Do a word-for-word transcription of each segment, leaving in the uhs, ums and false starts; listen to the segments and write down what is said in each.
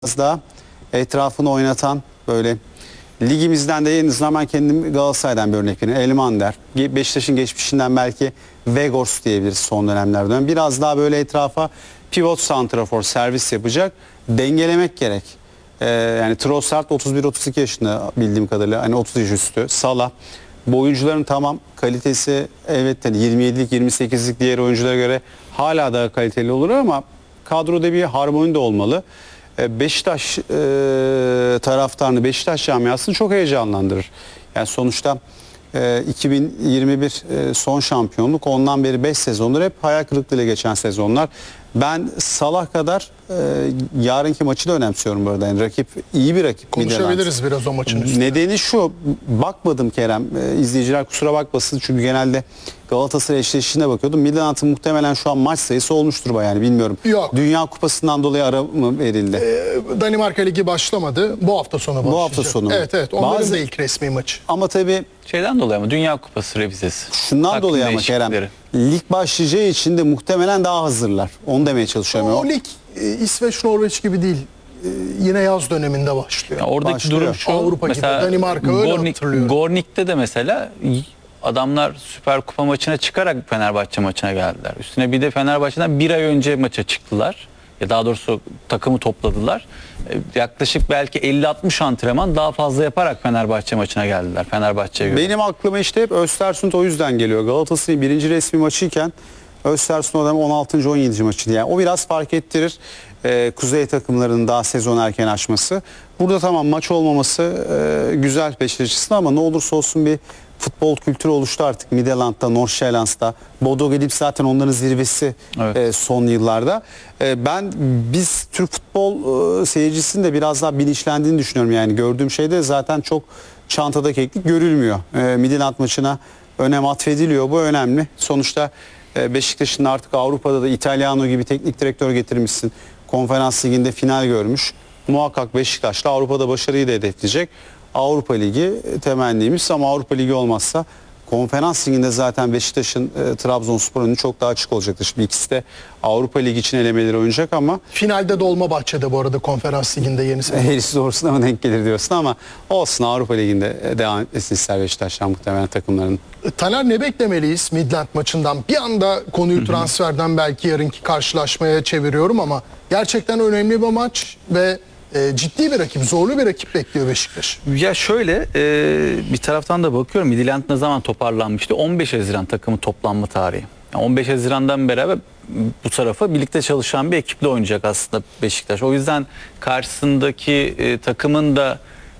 biraz daha etrafını oynatan, böyle ligimizden de en azından ben kendim Galatasaray'dan bir örnek vereyim. Elmander, Beşiktaş'ın geçmişinden belki Vegors diyebiliriz son dönemlerden. Biraz daha böyle etrafa pivot santrafor servis yapacak, dengelemek gerek. Ee, yani Trossard otuz bir otuz iki yaşında bildiğim kadarıyla, hani otuz yaş üstü. Salah, bu oyuncuların tamam kalitesi evet hani yirmi yedilik yirmi sekizlik diğer oyunculara göre hala daha kaliteli olur ama kadroda bir harmoni de olmalı. Beşiktaş e, taraftarını, Beşiktaş camiasını çok heyecanlandırır. Yani sonuçta e, iki bin yirmi bir e, son şampiyonluk, ondan beri beş sezondur hep hayal kırıklığıyla geçen sezonlar. Ben Salah kadar e, yarınki maçı da önemsiyorum bu arada. Yani rakip iyi bir rakip. Konuşabiliriz biraz o maçın üstüne. Nedeni şu, bakmadım Kerem, e, izleyiciler kusura bakmasın çünkü genelde Galatasaray eşleştiğine bakıyordum. Midland'ın muhtemelen şu an maç sayısı olmuştur bayağı, yani bilmiyorum. Yok. Dünya Kupası'ndan dolayı ara mı verildi? Ee, Danimarka Ligi başlamadı. Bu hafta sonu başlayacak. Bu hafta sonu. Evet evet. Onların Bazı... da ilk resmi maçı. Ama tabii şeyden dolayı ama Dünya Kupası revizesi. Şundan Takvim dolayı ama Kerem, lig başlayacağı için de muhtemelen daha hazırlar. Onu demeye çalışıyorum. O lig e, İsveç, Norveç gibi değil. E, yine yaz döneminde başlıyor. Ya oradaki Başlıyor. durum şu. Avrupa mesela gibi, Danimarka öyle Gornik, hatırlıyorum. Gornik'te de mesela adamlar Süper Kupa maçına çıkarak Fenerbahçe maçına geldiler. Üstüne bir de Fenerbahçe'den bir ay önce maça çıktılar. Ya daha doğrusu takımı topladılar. Yaklaşık belki elli altmış antrenman daha fazla yaparak Fenerbahçe maçına geldiler. Fenerbahçe'ye göre. Benim aklıma işte hep Östersund o yüzden geliyor. Galatasaray'ın birinci resmi maçıyken Östersund o on altıncı on yedinci maçıydı. Yani o biraz fark ettirir. Ee, kuzey takımlarının daha sezon erken açması. Burada tamam maç olmaması e, güzel Beşiktaş açısından ama ne olursa olsun bir futbol kültürü oluştu artık. Midtjylland'da, Nordsjællands'ta. Bodo Glimt zaten onların zirvesi evet. e, son yıllarda. E, ben biz Türk futbol e, seyircisinin de biraz daha bilinçlendiğini düşünüyorum. Yani gördüğüm şeyde zaten çok çantada keklik görülmüyor. E, Midtjylland maçına önem atfediliyor. Bu önemli. Sonuçta e, Beşiktaş'ın artık Avrupa'da da Italiano gibi teknik direktör getirmişsin. Konferans Ligi'nde final görmüş. Muhakkak Beşiktaş'la Avrupa'da başarıyı da hedefleyecek. Avrupa Ligi temennimiz ama Avrupa Ligi olmazsa Konferans Ligi'nde zaten Beşiktaş'ın e, Trabzonspor önü çok daha açık olacaktır. Şimdi ikisi de Avrupa Ligi için elemeleri oynayacak ama Finalde Dolmabahçe'de bu arada Konferans Ligi'nde yeni sezon. eğrisi doğrusuna mı denk gelir diyorsun ama olsun, Avrupa Ligi'nde devam etsin ister Beşiktaş'tan muhtemelen takımların. Taner, ne beklemeliyiz Midland maçından? Bir anda konuyu transferden belki yarınki karşılaşmaya çeviriyorum ama gerçekten önemli bir maç ve e, ciddi bir rakip, zorlu bir rakip bekliyor Beşiktaş. Ya şöyle e, bir taraftan da bakıyorum Midtjylland ne zaman toparlanmıştı? on beş Haziran takımı toplanma tarihi. Yani on beş Haziran'dan beraber bu tarafa birlikte çalışan bir ekiple oynayacak aslında Beşiktaş. O yüzden karşısındaki e, takımın da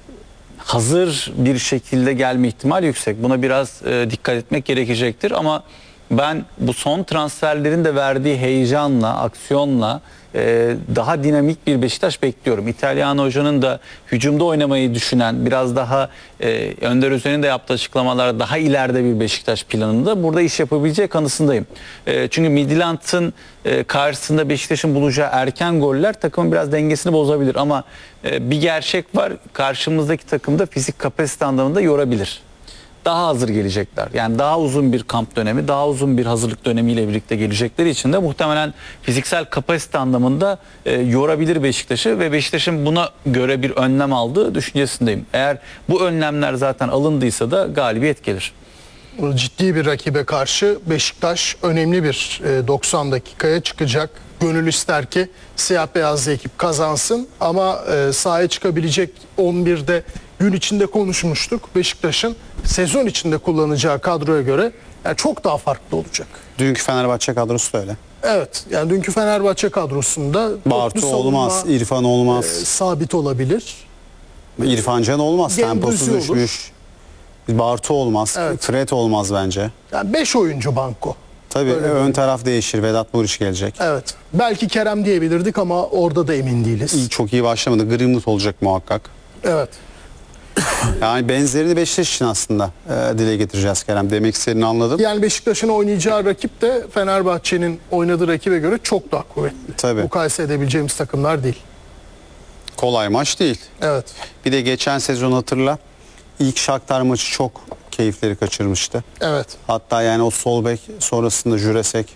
hazır bir şekilde gelme ihtimali yüksek. Buna biraz e, dikkat etmek gerekecektir ama ben bu son transferlerin de verdiği heyecanla, aksiyonla e, daha dinamik bir Beşiktaş bekliyorum. İtalyan hocanın da hücumda oynamayı düşünen, biraz daha e, Önder Özen'in de yaptığı açıklamalar daha ileride bir Beşiktaş planında burada iş yapabileceği kanısındayım. E, çünkü Midtjylland'ın e, karşısında Beşiktaş'ın bulacağı erken goller takımın biraz dengesini bozabilir ama e, bir gerçek var, karşımızdaki takımda fizik kapasite anlamında yorabilir. Daha hazır gelecekler. Yani daha uzun bir kamp dönemi, daha uzun bir hazırlık dönemiyle birlikte gelecekleri için de muhtemelen fiziksel kapasite anlamında e, yorabilir Beşiktaş'ı ve Beşiktaş'ın buna göre bir önlem aldığı düşüncesindeyim. Eğer bu önlemler zaten alındıysa da galibiyet gelir. Ciddi bir rakibe karşı Beşiktaş önemli bir e, doksan dakikaya çıkacak. Gönül ister ki siyah beyazlı ekip kazansın ama e, sahaya çıkabilecek on birde gün içinde konuşmuştuk. Beşiktaş'ın sezon içinde kullanacağı kadroya göre yani çok daha farklı olacak. Dünkü Fenerbahçe kadrosu da öyle. Evet, yani dünkü Fenerbahçe kadrosunda Bartu olmaz, İrfan olmaz. E, sabit olabilir. İrfan Can olmaz, temposu Gendüzi düşmüş. Bartu olmaz, Evet. Fred olmaz bence. Yani beş oyuncu banko. Tabii Öyle ön taraf değişir. Vedat Muriç gelecek. Evet. Belki Kerem diyebilirdik ama orada da emin değiliz. İyi, çok iyi başlamadı. Greenwood olacak muhakkak. Evet. Yani benzerini Beşiktaş için aslında e, dile getireceğiz Kerem. Demek istediğini anladım. Yani Beşiktaş'ın oynayacağı rakip de Fenerbahçe'nin oynadığı rakibe göre çok daha kuvvetli. Tabii. Mukayese edebileceğimiz takımlar değil. Kolay maç değil. Evet. Bir de geçen sezon hatırla. İlk Shakhtar maçı çok keyifleri kaçırmıştı. Evet. Hatta yani o sol bek sonrasında Jurasek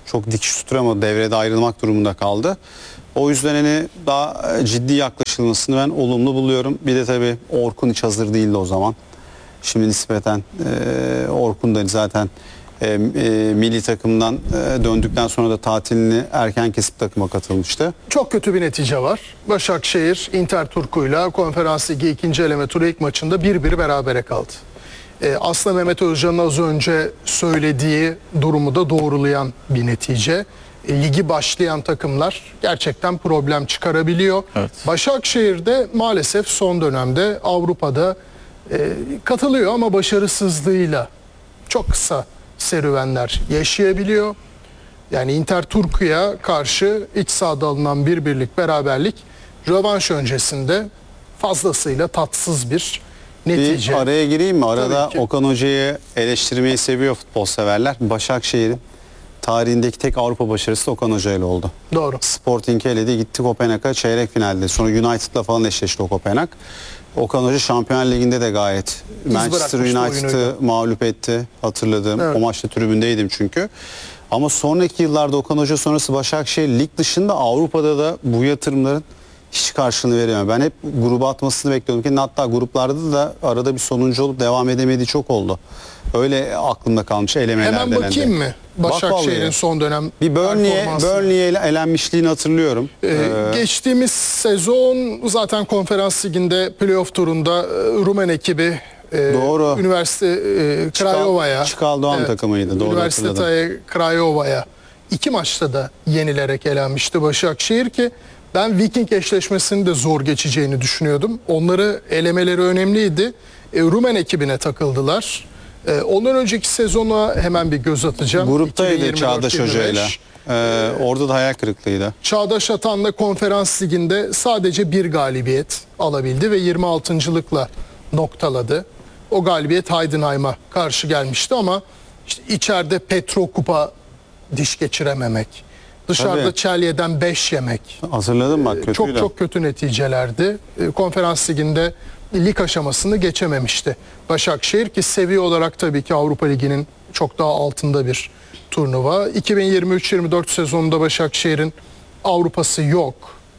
çok dikiş tutturamadı. Devrede ayrılmak durumunda kaldı. O yüzden hani daha ciddi yaklaşılmasını ben olumlu buluyorum. Bir de tabii Orkun hiç hazır değildi o zaman. Şimdi nispeten e, Orkun da zaten e, e, milli takımdan e, döndükten sonra da tatilini erken kesip takıma katılmıştı. Çok kötü bir netice var. Başakşehir Inter Turku'yla Konferans Ligi ikinci eleme turu ilk maçında bir bir berabere kaldı. Ee, aslında Mehmet Özcan'ın az önce söylediği durumu da doğrulayan bir netice. E, ligi başlayan takımlar gerçekten problem çıkarabiliyor. Evet. Başakşehir'de maalesef son dönemde Avrupa'da e, katılıyor ama başarısızlığıyla çok kısa serüvenler yaşayabiliyor. Yani Inter Turku'ya karşı iç sahada alınan bir birlik beraberlik rövanş öncesinde fazlasıyla tatsız bir netice. Bir araya gireyim mi? Arada Tabii ki. Okan Hoca'yı eleştirmeyi seviyor futbol severler. Başakşehir'in tarihindeki tek Avrupa başarısı da Okan Hoca ile oldu. Doğru. Sporting eledi, gitti Kopenhag'a çeyrek finalde. Sonra United'la falan eşleşti o Kopenhag. Okan Hoca Şampiyonlar Ligi'nde de gayet Manchester bırakmıştı United'ı oyunuyla. mağlup etti. Hatırladım. Evet. O maçta tribündeydim çünkü. Ama sonraki yıllarda Okan Hoca sonrası Başakşehir lig dışında Avrupa'da da bu yatırımların hiç karşılığını veremiyor. Ben hep gruba atmasını bekliyordum ki hatta gruplarda da arada bir sonuncu olup devam edemediği çok oldu. Öyle aklımda kalmış elemelerden. Hemen bakayım de. mı? Bak Başakşehir'in vallahi. son dönem Bir Burnley'e performansı. Burnley'e elenmişliğini hatırlıyorum. Ee, Ee, geçtiğimiz sezon zaten konferans liginde playoff turunda e, Rumen ekibi e, Doğru. üniversite e, Craiova'ya Çıkal Doğan takımıydı, doğru Üniversite Craiova'ya iki maçta da yenilerek elenmişti Başakşehir ki ben Viking eşleşmesini de zor geçeceğini düşünüyordum. Onları elemeleri önemliydi. E, Rumen ekibine takıldılar. E, ondan önceki sezona hemen bir göz atacağım. gruptaydı iki bin yirmi dört Çağdaş yirmi beş. Hoca'yla. Ee, orada da hayal kırıklığıydı. Çağdaş Atan'la konferans liginde sadece bir galibiyet alabildi ve yirmi altıncılıkla noktaladı. O galibiyet Heidenheim'a karşı gelmişti ama işte içeride Petro Kupa diş geçirememek, dışarıda Tabii. Çelye'den beş yemek. Hatırladım bak, kötüydü. Çok çok kötü neticelerdi. E, Konferans liginde lig aşamasını geçememişti Başakşehir ki seviye olarak tabii ki Avrupa Ligi'nin çok daha altında bir turnuva. iki bin yirmi üç yirmi dört sezonunda Başakşehir'in Avrupa'sı yok.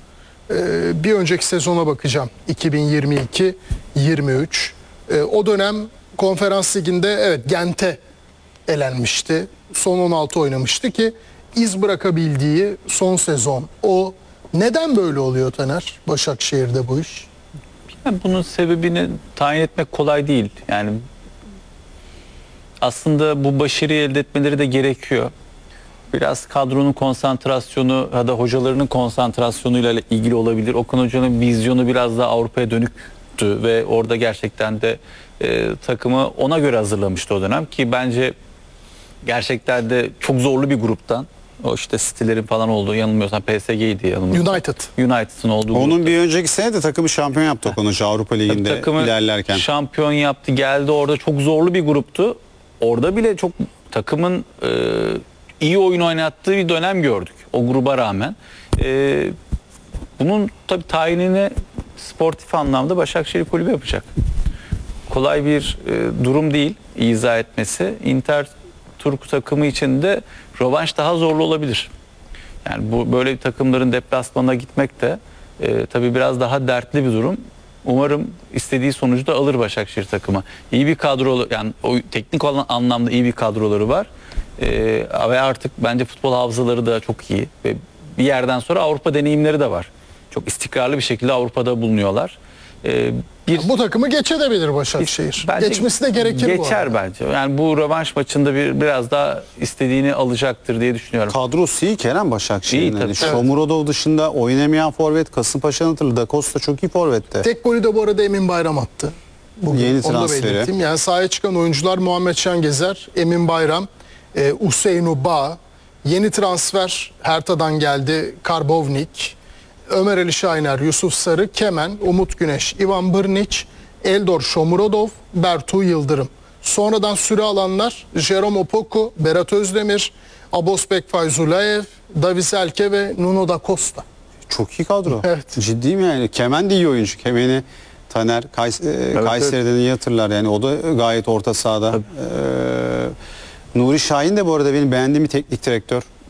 Ee, bir önceki sezona bakacağım. iki bin yirmi iki yirmi üç. Ee, o dönem Konferans Ligi'nde evet Gent'e elenmişti. Son on altı oynamıştı ki iz bırakabildiği son sezon. O neden böyle oluyor Taner? Başakşehir'de bu iş. Yani bunun sebebini tayin etmek kolay değil. Yani aslında bu başarıyı elde etmeleri de gerekiyor. Biraz kadronun konsantrasyonu ya da hocalarının konsantrasyonuyla ilgili olabilir. Okan Hoca'nın vizyonu biraz daha Avrupa'ya dönüktü ve orada gerçekten de e, takımı ona göre hazırlamıştı o dönem ki bence gerçekten de çok zorlu bir gruptan, o işte City'lerin falan olduğu, yanılmıyorsam P S G'ydi yanılmıyorsam. United. United'ın olduğu Onun grupta. bir önceki sene de takımı şampiyon yaptı Okan Hoca Avrupa Ligi'nde Takımı ilerlerken. şampiyon yaptı, geldi, orada çok zorlu bir gruptu. Orada bile çok takımın e, iyi oyun oynattığı bir dönem gördük o gruba rağmen. E, bunun tabii tayinini sportif anlamda Başakşehir Kulübü yapacak. Kolay bir e, durum değil izah etmesi. Inter Turku takımı için de rövanş daha zorlu olabilir. Yani bu böyle bir takımların deplasmana gitmek de e, tabii biraz daha dertli bir durum. Umarım istediği sonucu da alır Başakşehir takımı. İyi bir kadro, yani o teknik olan anlamda iyi bir kadroları var. E, ve artık bence futbol hafızaları da çok iyi ve bir yerden sonra Avrupa deneyimleri de var. Çok istikrarlı bir şekilde Avrupa'da bulunuyorlar. E, bir Bu takımı geçebilir Başakşehir. Bence Geçmesi de gerekir bu Geçer arada. bence. Yani bu rövanş maçında bir biraz daha istediğini alacaktır diye düşünüyorum. Kadrosu iyi Kerem Başakşehir'in. İyi tabii. Yani Shomurodov dışında oynamayan forvet, Kasımpaşa'nın hatırlı. Da Costa çok iyi forvette. Tek golü de bu arada Emin Bayram attı. Bugün. Yeni Onu da transferi. belirteyim. Yani sahaya çıkan oyuncular Muhammed Şengezer, Emin Bayram, e, Hüseyin Ba, yeni transfer Hertha'dan geldi Karbovnik, Ömer Ali Şahiner, Yusuf Sarı, Kemen, Umut Güneş, Ivan Brnic, Eldor Shomurodov, Bertu Yıldırım. Sonradan süre alanlar Jerome Opoku, Berat Özdemir, Abosbek Fayzulayev, Davis Elke ve Nuno da Costa. Çok iyi kadro. Evet. Ciddiyim yani. Kemen de iyi oyuncu. Kemen'i Taner Kays e, Kayseri'den iyi hatırlar. Yani o da gayet orta sahada. Ee, Nuri Şahin de bu arada benim beğendiğim bir teknik direktör.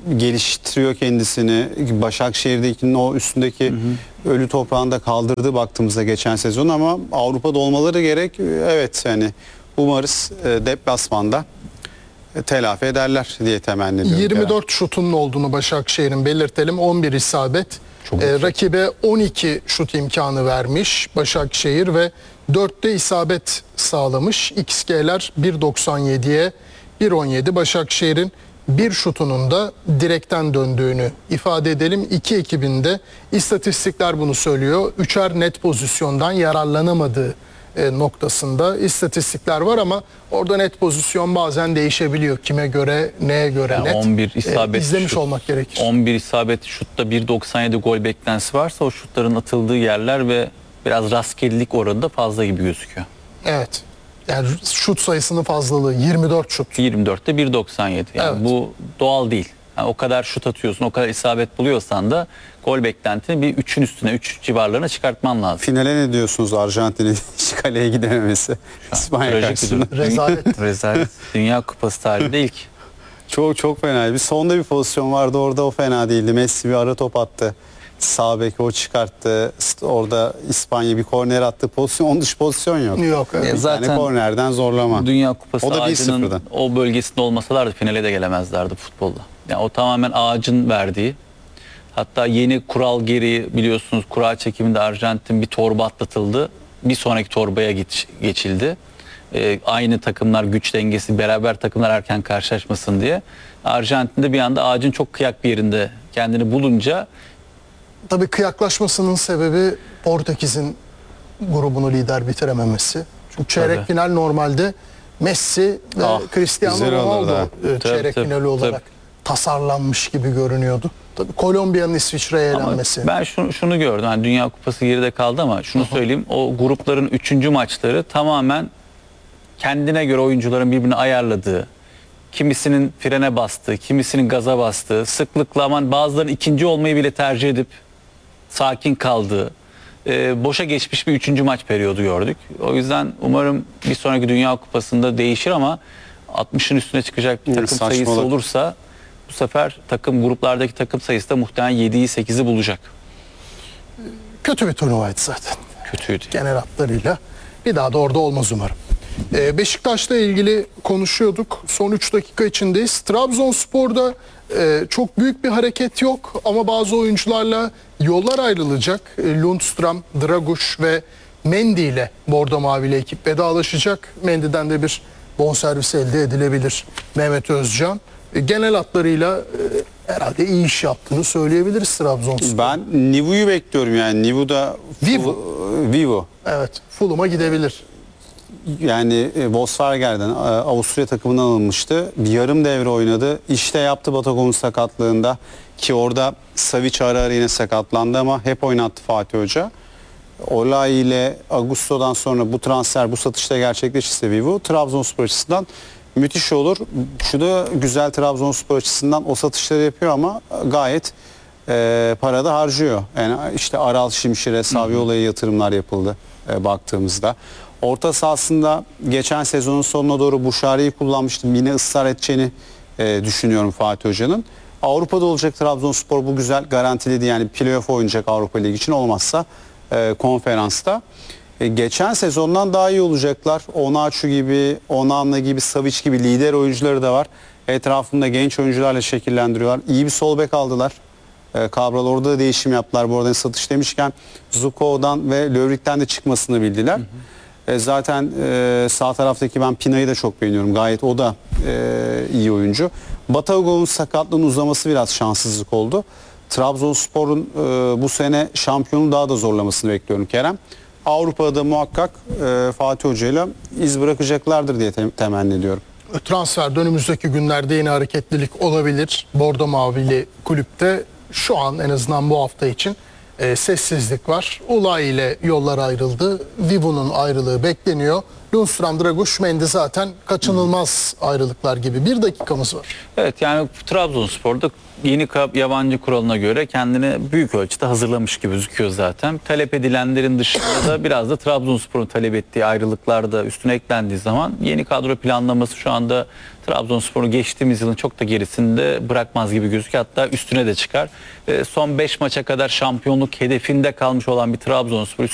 geliştiriyor kendisini. Başakşehir'dekinin o üstündeki hı hı. ölü toprağında kaldırdı baktığımızda geçen sezon ama Avrupa'da olmaları gerek. Evet yani umarız e, deplasmanda e, telafi ederler diye temenni ediyorum. yirmi dört şutunun olduğunu Başakşehir'in belirtelim. on bir isabet. Çok Ee, rakibe on iki şut imkanı vermiş Başakşehir ve dörtte isabet sağlamış. X G'ler bir doksan yediye bir on yedi. Başakşehir'in bir şutunun da direkten döndüğünü ifade edelim. İki ekibinde istatistikler bunu söylüyor. Üçer net pozisyondan yararlanamadığı e, noktasında istatistikler var ama orada net pozisyon bazen değişebiliyor. Kime göre, neye göre Yani net. on bir isabet E, izlemiş şut, olmak gerekir. on bir isabet şutta bir doksan yedi gol beklentisi varsa o şutların atıldığı yerler ve biraz rastgelelik oranı da fazla gibi gözüküyor. Evet. Yani şut sayısının fazlalığı yirmi dört şut. yirmi dörtte bir doksan yedi. Yani Evet. bu doğal değil. Yani o kadar şut atıyorsun, o kadar isabet buluyorsan da gol beklentini bir üçün üstüne, üç civarlarına çıkartman lazım. Finale ne diyorsunuz Arjantin'in hiç kaleye gidememesi? İspanya Trajik bir karşısında. durum. Rezalet. Rezalet. Dünya Kupası tarihinde ilk. Çok çok fena. Bir sonda bir pozisyon vardı orada o fena değildi. Messi bir ara top attı. Sağ beki o çıkarttı. Orada İspanya bir korner attı. Pozisyon, onun dışı pozisyon yok. Yok. Evet. E, Bir zaten tane kornerden zorlama. Dünya Kupası O da bir ağacının sıfırdan. o bölgesinde olmasalardı finale de gelemezlerdi futbolda. Yani o tamamen ağacın verdiği. Hatta yeni kural gereği biliyorsunuz kura çekiminde Arjantin bir torba atlatıldı. Bir sonraki torbaya geç, geçildi. Ee, aynı takımlar güç dengesi beraber takımlar erken karşılaşmasın diye. Arjantin'de bir anda ağacın çok kıyak bir yerinde kendini bulunca Tabii kıyaklaşmasının sebebi Portekiz'in grubunu lider bitirememesi. Çünkü çeyrek Tabii. final normalde Messi ve Ah, Cristiano güzel olurdu Ronaldo ha. e, çeyrek tabii, finali olarak tabii. tasarlanmış gibi görünüyordu. Tabii Kolombiya'nın İsviçre'ye ama elenmesi. ben şunu, şunu gördüm. Yani Dünya Kupası geride kaldı ama şunu söyleyeyim. O grupların üçüncü maçları tamamen kendine göre oyuncuların birbirini ayarladığı, kimisinin frene bastığı, kimisinin gaza bastığı, sıklıkla aman bazılarının ikinci olmayı bile tercih edip sakin kaldığı, e, boşa geçmiş bir üçüncü maç periyodu gördük. O yüzden umarım bir sonraki Dünya Kupası'nda değişir ama altmışın üstüne çıkacak bir Yani takım sayısı saçmalık. olursa bu sefer takım gruplardaki takım sayısı da muhtemelen yediyi sekizi bulacak. Kötü bir turnuvaydı zaten. Kötüydü. Genel hatlarıyla. Bir daha da orada olmaz umarım. Ee, Beşiktaş'la ilgili konuşuyorduk. Son üç dakika içindeyiz. Trabzonspor'da e, çok büyük bir hareket yok ama bazı oyuncularla yollar ayrılacak. E, Lundstram, Draguş ve Mendy ile Bordo Mavili ekip vedalaşacak. Mendy'den de bir bonservis elde edilebilir Mehmet Özcan. E, genel hatlarıyla e, herhalde iyi iş yaptığını söyleyebiliriz Trabzonspor. Ben Nivu'yu bekliyorum yani. Nivu'da Vivo. Vivo. Evet, Fulham'a gidebilir. Yani e, Volkswagen'den e, Avusturya takımından alınmıştı. Bir yarım devre oynadı. İşte yaptı Batagon'un sakatlığında ki orada Savic ara ara yine sakatlandı ama hep oynattı Fatih Hoca. Olay ile Ağustos'tan sonra bu transfer, bu satışta gerçekleşirse Vivo Trabzonspor açısından müthiş olur. Şu da güzel Trabzonspor açısından o satışları yapıyor ama gayet e, para da harcıyor. Yani işte Aral Şimşir'e, Saviola'ya yatırımlar yapıldı e, baktığımızda. Orta sahasında geçen sezonun sonuna doğru Buşari'yi kullanmıştım. Yine ısrar edeceğini e, düşünüyorum Fatih Hoca'nın. Avrupa'da olacak Trabzonspor bu güzel garantiliydi. Yani playoff oynayacak Avrupa Ligi için olmazsa e, konferansta. E, geçen sezondan daha iyi olacaklar. Onaçu gibi, Onana gibi, Savic gibi lider oyuncuları da var. Etrafında genç oyuncularla şekillendiriyorlar. İyi bir sol bek aldılar. E, Cabral orada da değişim yaptılar. Bu arada satış demişken Zuko'dan ve Lövrik'ten de çıkmasını bildiler. Hı hı. E, zaten e, sağ taraftaki ben Pina'yı da çok beğeniyorum. Gayet o da e, iyi oyuncu. Batagon'un sakatlığının uzaması biraz şanssızlık oldu. Trabzonspor'un e, bu sene şampiyonu daha da zorlamasını bekliyorum Kerem. Avrupa'da muhakkak e, Fatih Hoca ile iz bırakacaklardır diye te- temenni ediyorum. Transfer önümüzdeki günlerde yine hareketlilik olabilir. Bordo Mavili kulüpte şu an en azından bu hafta için e, sessizlik var. Ulay ile yollar ayrıldı. Vivo'nun ayrılığı bekleniyor. Lundstram, Draguş, Mendy zaten kaçınılmaz ayrılıklar gibi. Bir dakikamız var. Evet, yani Trabzonspor'da yeni ka- yabancı kuralına göre kendini büyük ölçüde hazırlamış gibi gözüküyor zaten. Talep edilenlerin dışında da biraz da Trabzonspor'un talep ettiği ayrılıklar da üstüne eklendiği zaman yeni kadro planlaması şu anda Trabzonspor'u geçtiğimiz yılın çok da gerisinde bırakmaz gibi gözüküyor. Hatta üstüne de çıkar. E, son beş maça kadar şampiyonluk hedefinde kalmış olan bir Trabzonspor